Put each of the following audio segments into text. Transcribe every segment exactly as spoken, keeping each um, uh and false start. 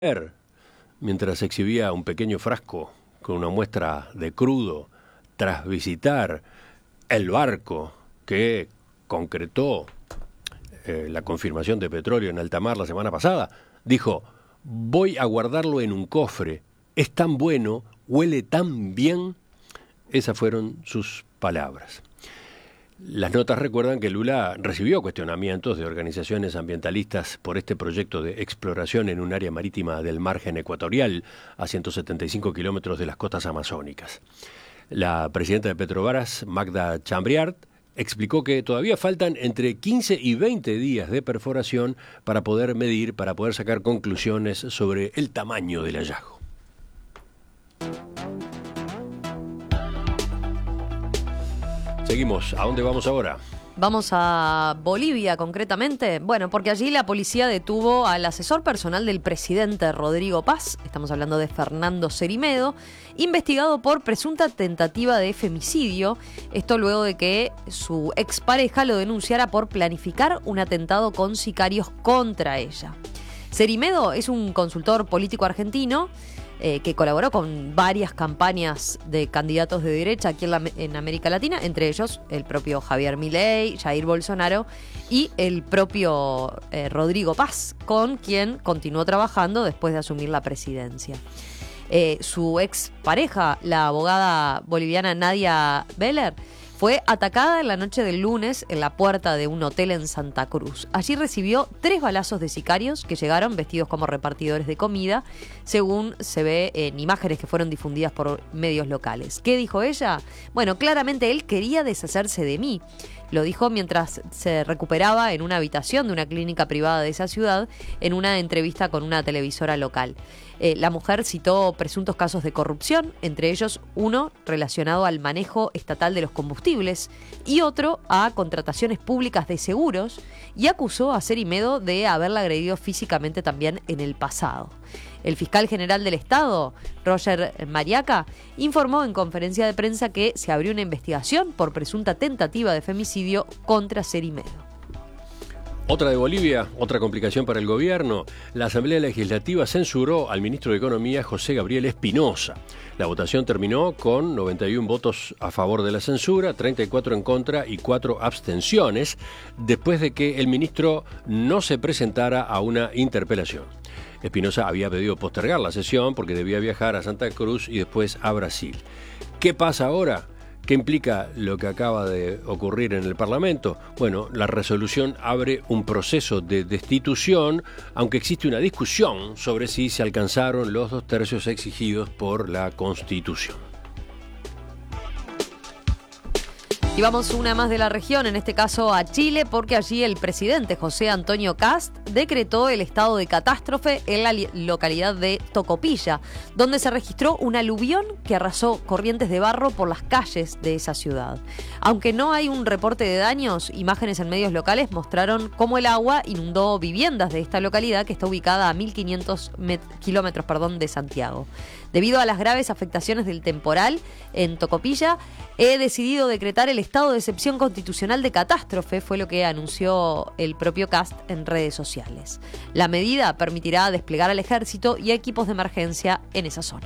mientras exhibía un pequeño frasco con una muestra de crudo tras visitar el barco que concretó eh, la confirmación de petróleo en alta mar la semana pasada, dijo: voy a guardarlo en un cofre, es tan bueno, huele tan bien. Esas fueron sus palabras. Las notas recuerdan que Lula recibió cuestionamientos de organizaciones ambientalistas por este proyecto de exploración en un área marítima del margen ecuatorial, a ciento setenta y cinco kilómetros de las costas amazónicas. La presidenta de Petrobras, Magda Chambriard, explicó que todavía faltan entre quince y veinte días de perforación para poder medir, para poder sacar conclusiones sobre el tamaño del hallazgo. Seguimos. ¿A dónde vamos ahora? Vamos a Bolivia, concretamente. Bueno, porque allí la policía detuvo al asesor personal del presidente Rodrigo Paz, estamos hablando de Fernando Cerimedo, investigado por presunta tentativa de femicidio. Esto luego de que su expareja lo denunciara por planificar un atentado con sicarios contra ella. Cerimedo es un consultor político argentino Eh, que colaboró con varias campañas de candidatos de derecha aquí en, la, en América Latina, entre ellos el propio Javier Milei, Jair Bolsonaro y el propio eh, Rodrigo Paz, con quien continuó trabajando después de asumir la presidencia. Eh, su ex pareja, la abogada boliviana Nadia Beller, fue atacada en la noche del lunes en la puerta de un hotel en Santa Cruz. Allí recibió tres balazos de sicarios que llegaron vestidos como repartidores de comida, según se ve en imágenes que fueron difundidas por medios locales. ¿Qué dijo ella? Bueno, claramente él quería deshacerse de mí. Lo dijo mientras se recuperaba en una habitación de una clínica privada de esa ciudad en una entrevista con una televisora local. Eh, la mujer citó presuntos casos de corrupción, entre ellos uno relacionado al manejo estatal de los combustibles y otro a contrataciones públicas de seguros, y acusó a Cerimedo de haberla agredido físicamente también en el pasado. El fiscal general del Estado, Roger Mariaca, informó en conferencia de prensa que se abrió una investigación por presunta tentativa de femicidio contra Cerimedo. Otra de Bolivia, otra complicación para el gobierno. La Asamblea Legislativa censuró al ministro de Economía, José Gabriel Espinosa. La votación terminó con noventa y uno votos a favor de la censura, treinta y cuatro en contra y cuatro abstenciones, después de que el ministro no se presentara a una interpelación. Espinosa había pedido postergar la sesión porque debía viajar a Santa Cruz y después a Brasil. ¿Qué pasa ahora? ¿Qué implica lo que acaba de ocurrir en el Parlamento? Bueno, la resolución abre un proceso de destitución, aunque existe una discusión sobre si se alcanzaron los dos tercios exigidos por la Constitución. Y vamos una más de la región, en este caso a Chile, porque allí el presidente José Antonio Kast decretó el estado de catástrofe en la localidad de Tocopilla, donde se registró un aluvión que arrasó corrientes de barro por las calles de esa ciudad. Aunque no hay un reporte de daños, imágenes en medios locales mostraron cómo el agua inundó viviendas de esta localidad, que está ubicada a mil quinientos kilómetros perdón, de Santiago. Debido a las graves afectaciones del temporal en Tocopilla, he decidido decretar el estado de excepción constitucional de catástrofe, fue lo que anunció el propio Kast en redes sociales. La medida permitirá desplegar al ejército y equipos de emergencia en esa zona.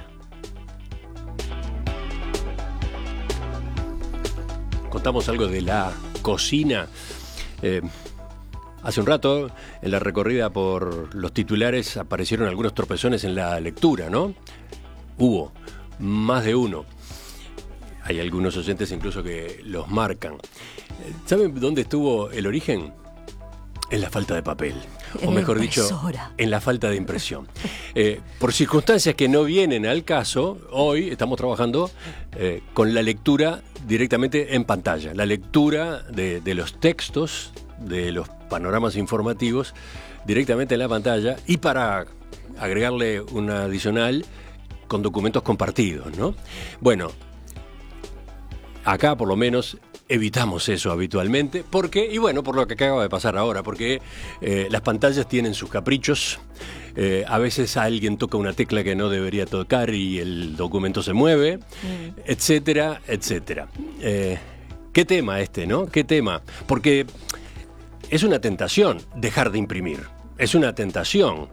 Contamos algo de la cocina. Eh, hace un rato, en la recorrida por los titulares, aparecieron algunos tropezones en la lectura, ¿no? Hubo más de uno. Hay algunos oyentes incluso que los marcan. ¿Saben dónde estuvo el origen? En la falta de papel. O mejor dicho, en la falta de impresión. Eh, por circunstancias que no vienen al caso, hoy estamos trabajando eh, con la lectura directamente en pantalla. La lectura de, de los textos, de los panoramas informativos, directamente en la pantalla. Y para agregarle una adicional, con documentos compartidos, ¿no? Bueno, acá por lo menos evitamos eso habitualmente, porque, y bueno, por lo que acaba de pasar ahora, porque eh, las pantallas tienen sus caprichos, eh, a veces alguien toca una tecla que no debería tocar y el documento se mueve, mm. etcétera, etcétera. Eh, ¿Qué tema este, no? ¿Qué tema? Porque es una tentación dejar de imprimir, es una tentación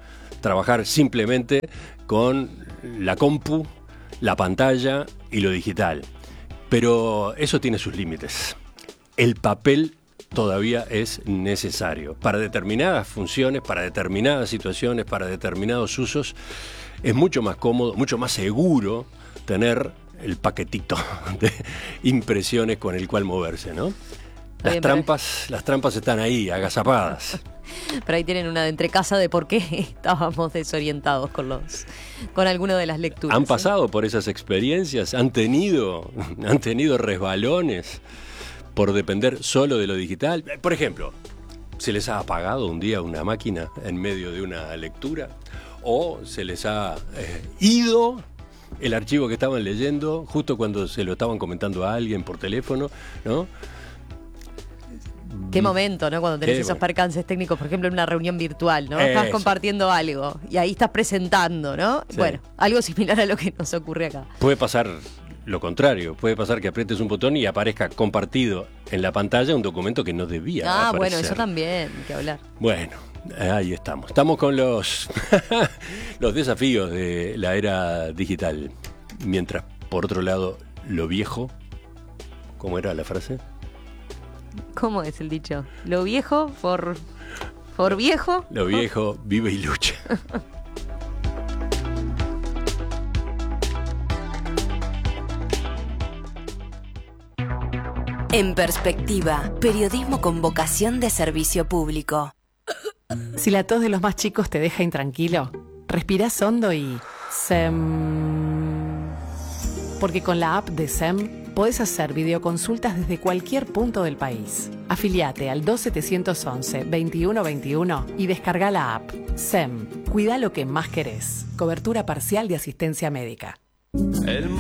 trabajar simplemente con la compu, la pantalla y lo digital. Pero eso tiene sus límites. El papel todavía es necesario. Para determinadas funciones, para determinadas situaciones, para determinados usos, es mucho más cómodo, mucho más seguro tener el paquetito de impresiones con el cual moverse, ¿no? Las Bien, trampas, pero... las trampas están ahí, agazapadas. Pero ahí tienen una de entrecasa de por qué estábamos desorientados con los con alguna de las lecturas. ¿Han ¿eh? pasado por esas experiencias? ¿Han tenido, han tenido resbalones por depender solo de lo digital? Por ejemplo, ¿se les ha apagado un día una máquina en medio de una lectura? ¿O se les ha eh, ido el archivo que estaban leyendo justo cuando se lo estaban comentando a alguien por teléfono, ¿no? Qué momento, ¿no? Cuando tenés Qué esos bueno. percances técnicos, por ejemplo, en una reunión virtual, ¿no? Eso. Estás compartiendo algo y ahí estás presentando, ¿no? Sí. Bueno, algo similar a lo que nos ocurre acá. Puede pasar lo contrario, puede pasar que aprietes un botón y aparezca compartido en la pantalla un documento que no debía Ah, aparecer. bueno, eso también, hay que hablar. Bueno, ahí estamos. Estamos con los, los desafíos de la era digital. Mientras, por otro lado, lo viejo, ¿cómo era la frase? ¿Cómo es el dicho? Lo viejo por, por viejo. Lo viejo vive y lucha. En Perspectiva, periodismo con vocación de servicio público. Si la tos de los más chicos te deja intranquilo, respirás hondo y... SEM. Porque con la app de SEM podés hacer videoconsultas desde cualquier punto del país. Afiliate al dos siete once, veintiuno veintiuno y descarga la app. SEM. Cuida lo que más querés. Cobertura parcial de asistencia médica. El